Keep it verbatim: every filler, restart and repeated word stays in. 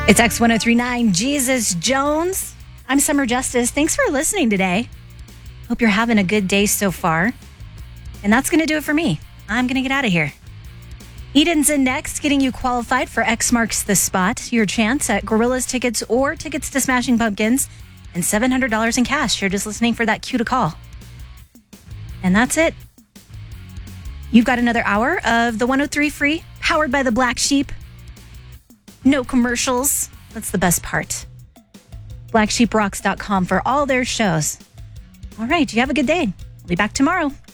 It's X one oh three nine, Jesus Jones. I'm Summer Justice. Thanks for listening today. Hope you're having a good day so far. And that's going to do it for me. I'm going to get out of here. Eden's in next, getting you qualified for X Marks the Spot. Your chance at Gorillas tickets or tickets to Smashing Pumpkins and seven hundred dollars in cash. You're just listening for that cue to call. And that's it. You've got another hour of the one oh three free, powered by the Black Sheep. No commercials. That's the best part. black sheep rocks dot com for all their shows. All right, you have a good day. I'll be back tomorrow.